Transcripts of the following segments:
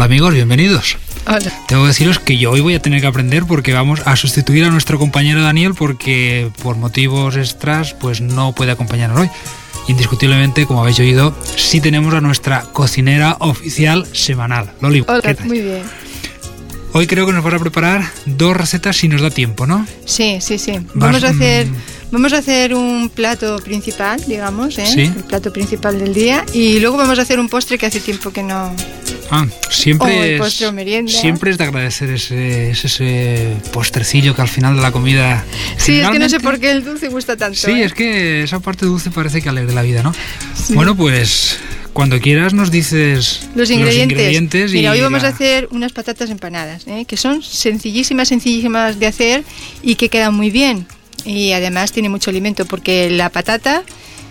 Hola amigos, bienvenidos. Hola. Tengo que deciros que yo hoy voy a tener que aprender porque vamos a sustituir a nuestro compañero Daniel porque por motivos extras pues no puede acompañarnos hoy. Indiscutiblemente, como habéis oído, sí tenemos a nuestra cocinera oficial semanal, Loli. Hola, ¿Qué tal? muy bien. Hoy creo que nos vas a preparar 2 recetas si nos da tiempo, ¿no? Sí. Vamos a hacer un plato principal, digamos, ¿eh? Sí. El plato principal del día. Y luego vamos a hacer un postre que hace tiempo que no... Siempre postre o merienda. Siempre es de agradecer ese postrecillo que al final de la comida... Sí, es que no sé por qué el dulce gusta tanto. Sí, es que esa parte dulce parece que alegra la vida, ¿no? Sí. Bueno, pues cuando quieras nos dices los ingredientes. Mira, y hoy vamos a hacer unas patatas empanadas, que son sencillísimas de hacer y que quedan muy bien. Y además tiene mucho alimento porque la patata,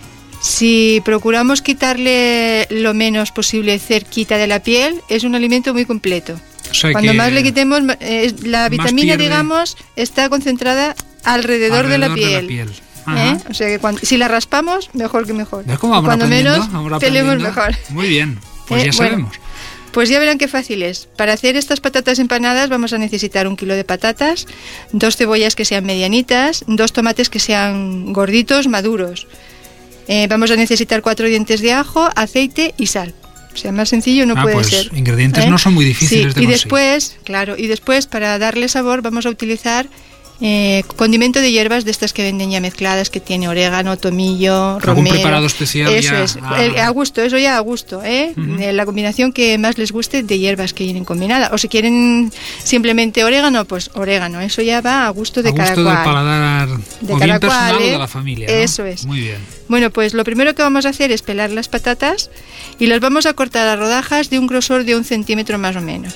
si procuramos quitarle lo menos posible cerquita de la piel, es un alimento muy completo. O sea, cuando que más le quitemos, la vitamina, digamos, está concentrada alrededor de la piel. O sea que si la raspamos, mejor que mejor. ¿Ves cómo vamos cuando aprendiendo? menos, pelemos mejor. Muy bien, pues ya sabemos. Pues ya verán qué fácil es. Para hacer estas patatas empanadas vamos a necesitar 1 kilo de patatas, 2 cebollas que sean medianitas, 2 tomates que sean gorditos, maduros. Vamos a necesitar 4 dientes de ajo, aceite y sal. O sea, más sencillo no puede ser. Ingredientes no son muy difíciles de conseguir. Y después, para darle sabor, vamos a utilizar condimento de hierbas de estas que venden ya mezcladas, que tiene orégano, tomillo, romero. ¿Algún preparado especial? Eso ya es, a gusto, eso ya a gusto, La combinación que más les guste de hierbas que vienen combinadas. O si quieren simplemente orégano, pues orégano, eso ya va a gusto de cada cual. Del paladar, de o cada bien personal cual, o de la familia, ¿no? Eso es. Muy bien. Bueno, pues lo primero que vamos a hacer es pelar las patatas y las vamos a cortar a rodajas de un grosor de 1 centímetro más o menos.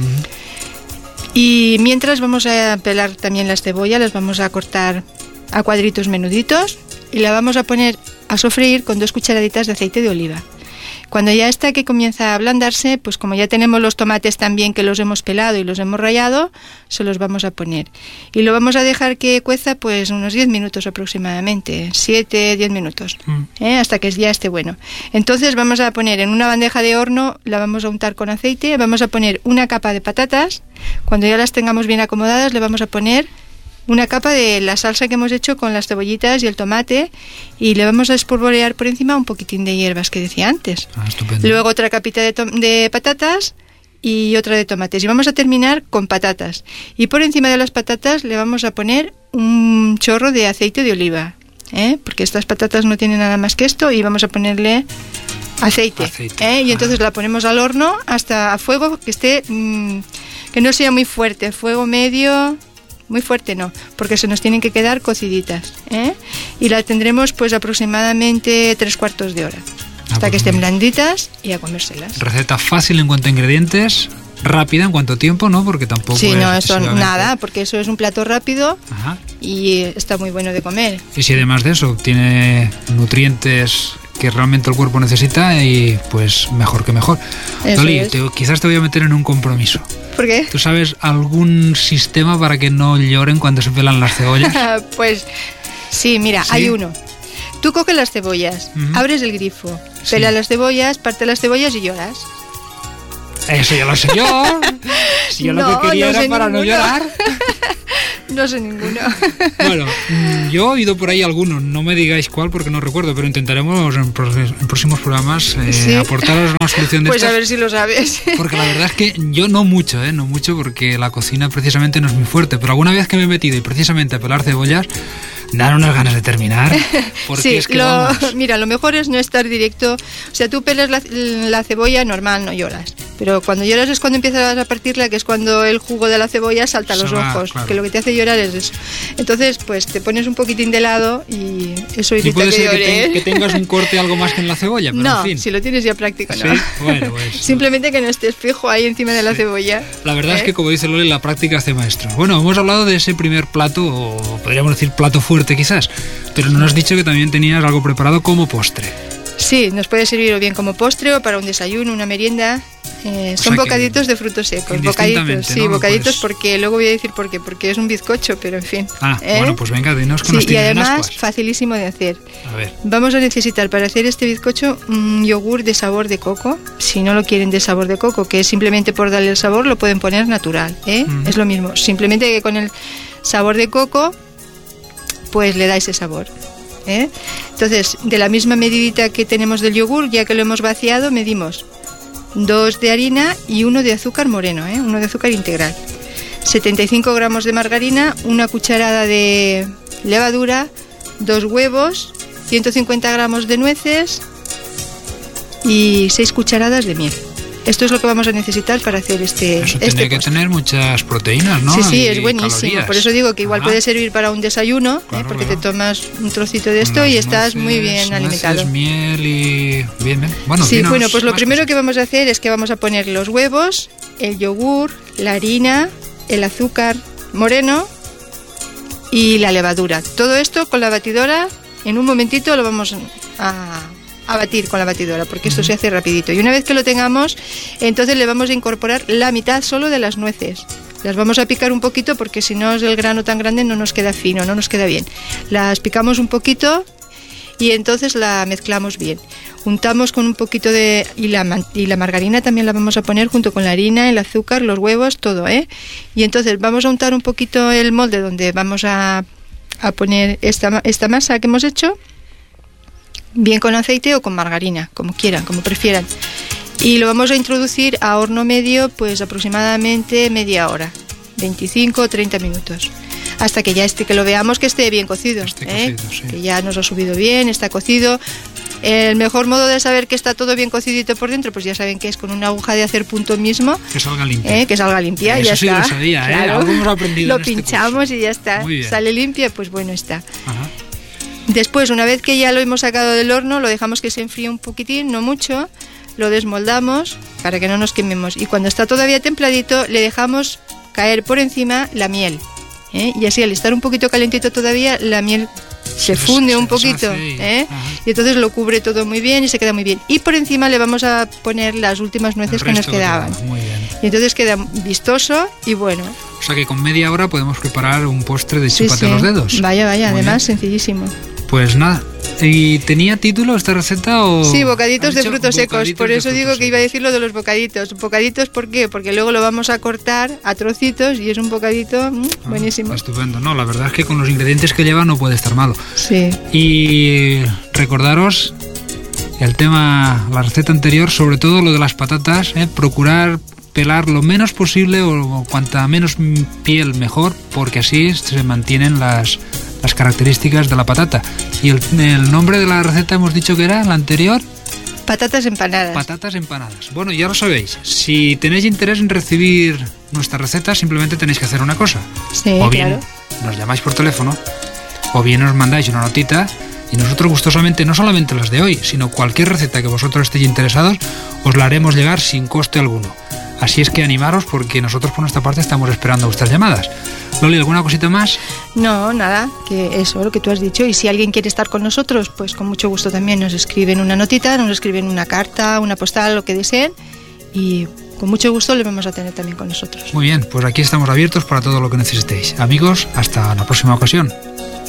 Y mientras vamos a pelar también las cebollas, las vamos a cortar a cuadritos menuditos y la vamos a poner a sofreír con 2 cucharaditas de aceite de oliva. Cuando ya está que comienza a ablandarse, pues como ya tenemos los tomates también que los hemos pelado y los hemos rallado, se los vamos a poner. Y lo vamos a dejar que cueza pues unos 10 minutos aproximadamente, 7-10 minutos, hasta que ya esté bueno. Entonces vamos a poner en una bandeja de horno, la vamos a untar con aceite, vamos a poner una capa de patatas, cuando ya las tengamos bien acomodadas le vamos a poner una capa de la salsa que hemos hecho con las cebollitas y el tomate y le vamos a espolvorear por encima un poquitín de hierbas que decía antes. Estupendo. Luego otra capita de patatas y otra de tomates. Y vamos a terminar con patatas. Y por encima de las patatas le vamos a poner un chorro de aceite de oliva, porque estas patatas no tienen nada más que esto y vamos a ponerle aceite. Y entonces la ponemos al horno hasta a fuego que esté, que no sea muy fuerte, fuego medio... Muy fuerte no, porque se nos tienen que quedar cociditas, y la tendremos pues aproximadamente 3/4 de hora, hasta que estén blanditas y a comérselas. Receta fácil en cuanto a ingredientes, rápida en cuanto a tiempo, ¿no? Porque tampoco eso nada, porque eso es un plato rápido. Y está muy bueno de comer. Y si además de eso tiene nutrientes que realmente el cuerpo necesita y pues mejor que mejor. Loli, quizás te voy a meter en un compromiso. ¿Por qué? ¿Tú sabes algún sistema para que no lloren cuando se pelan las cebollas? Pues sí, mira, hay uno. Tú coges las cebollas, abres el grifo, pelas las cebollas, partes las cebollas y lloras. Eso ya lo sé yo. Si yo lo que quería era para no llorar. No sé ninguno. Bueno, yo he oído por ahí algunos, no me digáis cuál porque no recuerdo, pero intentaremos en próximos programas aportaros una solución de pues estas. A ver si lo sabes. Porque la verdad es que yo no mucho porque la cocina precisamente no es muy fuerte, pero alguna vez que me he metido y precisamente a pelar cebollas, dan unas ganas de terminar. Porque sí, es que mira, lo mejor es no estar directo. O sea, tú pelas la cebolla normal, no lloras. Pero cuando lloras es cuando empiezas a partirla, que es cuando el jugo de la cebolla salta a los ojos, que lo que te hace llorar es eso. Entonces, pues te pones un poquitín de lado y eso evita puede que ser llores. que tengas un corte algo más que en la cebolla, pero no, en fin. Si lo tienes ya práctico, ¿no? Sí, bueno, pues simplemente que no estés fijo ahí encima de la cebolla. La verdad es que, como dice Loli, la práctica hace maestro. Bueno, hemos hablado de ese primer plato, o podríamos decir plato fuerte quizás, pero nos has dicho que también tenías algo preparado como postre. Sí, nos puede servir o bien como postre o para un desayuno, una merienda. Son bocaditos de frutos secos. Bocaditos, sí, ¿no? Bocaditos porque luego voy a decir por qué. Porque es un bizcocho, pero en fin. Bueno, pues venga, dinos con y además facilísimo de hacer. A ver. Vamos a necesitar para hacer este bizcocho un yogur de sabor de coco. Si no lo quieren de sabor de coco, que es simplemente por darle el sabor, lo pueden poner natural. Es lo mismo. Simplemente que con el sabor de coco, pues le da ese sabor. Entonces, de la misma medidita que tenemos del yogur, ya que lo hemos vaciado, medimos 2 de harina y 1 de azúcar moreno, 1 de azúcar integral. 75 gramos de margarina, 1 cucharada de levadura, 2 huevos, 150 gramos de nueces y 6 cucharadas de miel. Esto es lo que vamos a necesitar para hacer este tiene que tener muchas proteínas, ¿no? Sí, es buenísimo. Calorías. Por eso digo que igual puede servir para un desayuno, porque te tomas un trocito de esto y estás muy bien alimentado. Miel y... Bien. Bueno, pues lo primero que vamos a hacer es que vamos a poner los huevos, el yogur, la harina, el azúcar moreno y la levadura. Todo esto con la batidora, en un momentito lo vamos a batir con la batidora, porque esto se hace rapidito. Y una vez que lo tengamos, entonces le vamos a incorporar la mitad solo de las nueces. Las vamos a picar un poquito porque si no es el grano tan grande no nos queda fino, no nos queda bien. Las picamos un poquito y entonces la mezclamos bien. Untamos con un poquito de... Y la margarina también la vamos a poner junto con la harina, el azúcar, los huevos, todo, Y entonces vamos a untar un poquito el molde donde vamos a poner esta masa que hemos hecho, bien con aceite o con margarina, como quieran, como prefieran. Y lo vamos a introducir a horno medio, pues aproximadamente media hora, 25 o 30 minutos. Hasta que ya que lo veamos que esté bien cocido, sí. Que ya nos ha subido bien, está cocido. El mejor modo de saber que está todo bien cocidito por dentro, pues ya saben que es con una aguja de hacer punto mismo. Que salga limpia. Que salga limpia, eso ya sí está. Lo sabía, claro. Algo hemos aprendido. Lo pinchamos curso. Y ya está. Sale limpia, pues bueno está. Ajá. Después, una vez que ya lo hemos sacado del horno, lo dejamos que se enfríe un poquitín, no mucho, lo desmoldamos para que no nos quememos. Y cuando está todavía templadito, le dejamos caer por encima la miel. Y así, al estar un poquito calentito todavía, la miel se funde un poquito. Y entonces lo cubre todo muy bien y se queda muy bien. Y por encima le vamos a poner las últimas nueces que nos quedaban. Muy bien. Y entonces queda vistoso y bueno. O sea que con media hora podemos preparar un postre de chúpate los dedos. Vaya, además sencillísimo. Pues nada, ¿y tenía título esta receta o...? Sí, bocaditos de frutos secos, por eso digo que iba a decir lo de los bocaditos. ¿Bocaditos por qué? Porque luego lo vamos a cortar a trocitos y es un bocadito buenísimo. Estupendo, no, la verdad es que con los ingredientes que lleva no puede estar malo. Sí. Y recordaros el tema, la receta anterior, sobre todo lo de las patatas, procurar pelar lo menos posible o cuanta menos piel mejor, porque así se mantienen las características de la patata. Y el nombre de la receta hemos dicho que era la anterior. Patatas empanadas. Patatas empanadas. Bueno, ya lo sabéis. Si tenéis interés en recibir nuestra receta, simplemente tenéis que hacer una cosa. Sí, o bien claro. Nos llamáis por teléfono, o bien os mandáis una notita y nosotros gustosamente, no solamente las de hoy, sino cualquier receta que vosotros estéis interesados, os la haremos llegar sin coste alguno. Así es que animaros porque nosotros por nuestra parte estamos esperando vuestras llamadas. Loli, ¿alguna cosita más? No, nada, que eso, lo que tú has dicho. Y si alguien quiere estar con nosotros, pues con mucho gusto también nos escriben una notita, nos escriben una carta, una postal, lo que deseen. Y con mucho gusto les vamos a tener también con nosotros. Muy bien, pues aquí estamos abiertos para todo lo que necesitéis. Amigos, hasta la próxima ocasión.